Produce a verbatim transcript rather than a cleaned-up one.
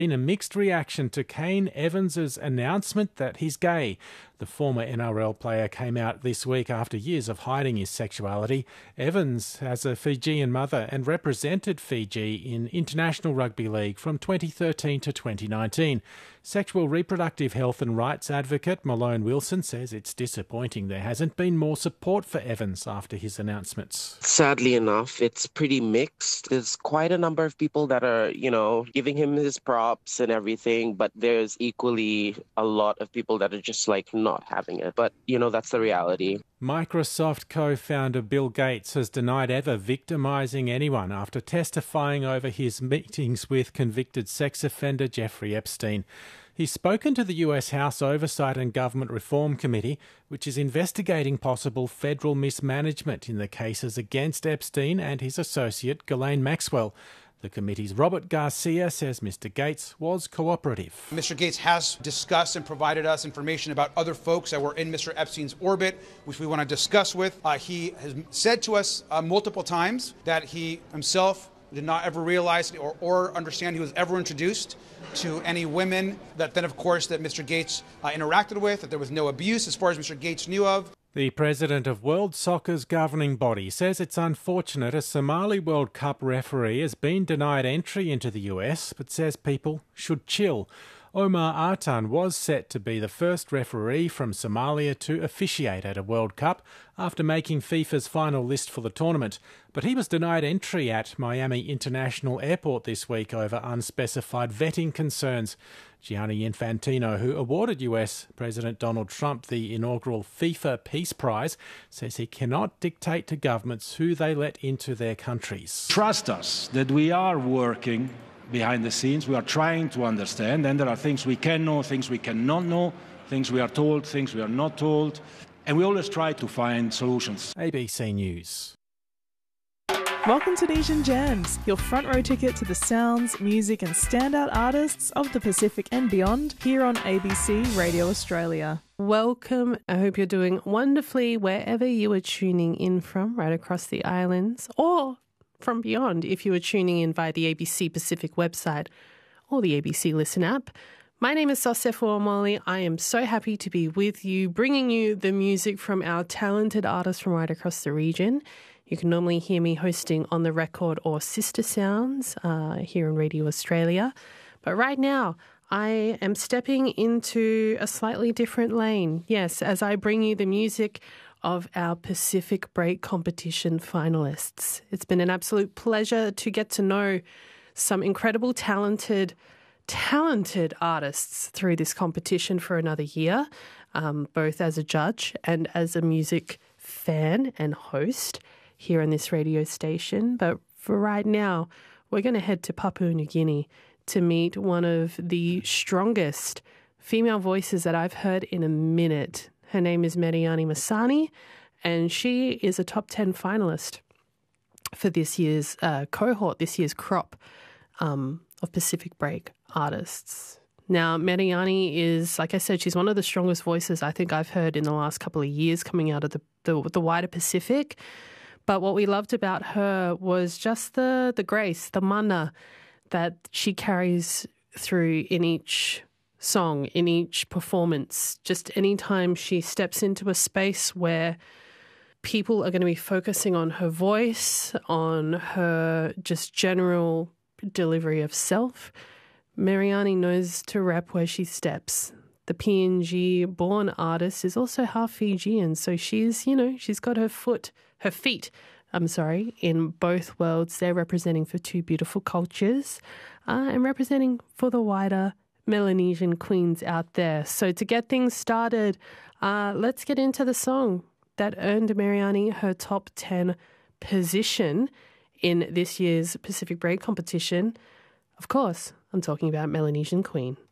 In a mixed reaction to Kane Evans's announcement that he's gay. The former N R L player came out this week after years of hiding his sexuality. Evans has a Fijian mother and represented Fiji in International Rugby League from twenty thirteen to twenty nineteen. Sexual reproductive health and rights advocate Malone Wilson says it's disappointing there hasn't been more support for Evans after his announcements. Sadly enough, it's pretty mixed. There's quite a number of people that are, you know, giving him his props and everything, but there's equally a lot of people that are just like not having it. But, you know, that's the reality. Microsoft co-founder Bill Gates has denied ever victimising anyone after testifying over his meetings with convicted sex offender Jeffrey Epstein. He's spoken to the U S House Oversight and Government Reform Committee, which is investigating possible federal mismanagement in the cases against Epstein and his associate Ghislaine Maxwell. The committee's Robert Garcia says Mister Gates was cooperative. Mister Gates has discussed and provided us information about other folks that were in Mister Epstein's orbit, which we want to discuss with. Uh, he has said to us uh, multiple times that he himself did not ever realize or, or understand he was ever introduced to any women, that then, of course, that Mister Gates uh, interacted with, that there was no abuse as far as Mister Gates knew of. The president of World Soccer's governing body says it's unfortunate a Somali World Cup referee has been denied entry into the U S, but says people should chill. Omar Artan was set to be the first referee from Somalia to officiate at a World Cup after making FIFA's final list for the tournament, but he was denied entry at Miami International Airport this week over unspecified vetting concerns. Gianni Infantino, who awarded U S President Donald Trump the inaugural FIFA Peace Prize, says he cannot dictate to governments who they let into their countries. Trust us that we are working behind the scenes. We are trying to understand, and there are things we can know, things we cannot know, things we are told, things we are not told, and we always try to find solutions. A B C News. Welcome to Asian Jams, your front row ticket to the sounds, music and standout artists of the Pacific and beyond here on A B C Radio Australia. Welcome. I hope you're doing wonderfully wherever you are tuning in from, right across the islands, or from beyond if you are tuning in via the A B C Pacific website or the A B C Listen app. My name is Sosefo Omoli. I am so happy to be with you, bringing you the music from our talented artists from right across the region. You can normally hear me hosting On The Record or Sister Sounds uh, here on Radio Australia. But right now, I am stepping into a slightly different lane. Yes, as I bring you the music of our Pacific Break competition finalists. It's been an absolute pleasure to get to know some incredible, talented, talented artists through this competition for another year, um, both as a judge and as a music fan and host here on this radio station. But for right now, we're going to head to Papua New Guinea to meet one of the strongest female voices that I've heard in a minute. Her name is Meriani Masani, and she is a top ten finalist for this year's uh, cohort, this year's crop um, of Pacific Break artists. Now, Meriani is, like I said, she's one of the strongest voices I think I've heard in the last couple of years coming out of the, the, the wider Pacific. But what we loved about her was just the, the grace, the mana that she carries through in each song, in each performance. Just anytime she steps into a space where people are going to be focusing on her voice, on her just general delivery of self, Meriani knows to rep where she steps. The P N G-born artist is also half Fijian, so she's, you know, she's got her foot, her feet, I'm sorry, in both worlds. They're representing for two beautiful cultures uh, and representing for the wider Melanesian queens out there. So to get things started, uh, let's get into the song that earned Meriani her top ten position in this year's Pacific Break competition. Of course, I'm talking about Melanesian Queen.